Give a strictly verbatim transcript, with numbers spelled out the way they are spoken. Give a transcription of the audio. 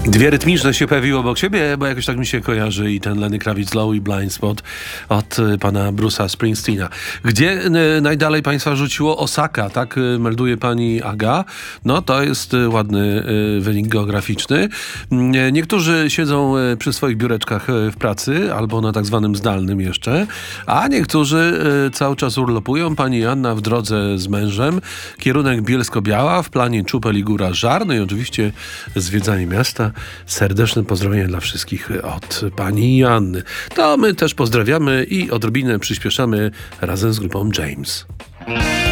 Dwie rytmiczne się pojawiły obok siebie, bo jakoś tak mi się kojarzy i ten Lenny Kravitz Low i Blind Spot od y, pana Bruce'a Springsteena. Gdzie y, najdalej państwa rzuciło? Osaka, tak y, melduje pani Aga. No to jest y, ładny y, wynik geograficzny. Y, niektórzy siedzą y, przy swoich biureczkach y, w pracy, albo na tak zwanym zdalnym jeszcze, a niektórzy y, cały czas urlopują. Pani Joanna w drodze z mężem, kierunek Bielsko-Biała, w planie Czupel i Góra Żar, no i oczywiście zwiedzanie miasta. Serdeczne pozdrowienia dla wszystkich od pani Joanny. To my też pozdrawiamy i odrobinę przyspieszamy razem z grupą James.